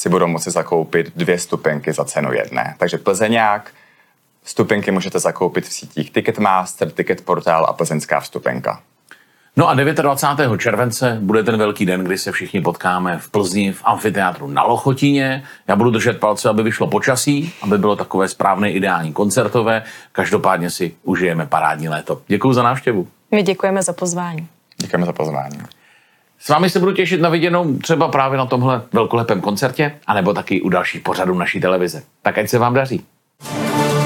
si budou moci zakoupit 2 vstupenky za cenu jedné. Takže Plzeňák, vstupenky můžete zakoupit v sítích Ticketmaster, Ticketportál a Plzeňská vstupenka. No a 29. července bude ten velký den, kdy se všichni potkáme v Plzni v amfiteátru na Lochotíně. Já budu držet palce, aby vyšlo počasí, aby bylo takové správné, ideální koncertové. Každopádně si užijeme parádní léto. Děkuju za návštěvu. My děkujeme za pozvání. Děkujeme za pozvání. S vámi se budu těšit na viděnou třeba právě na tomhle velkolepém koncertě, anebo taky u dalších pořadů naší televize. Tak ať se vám daří.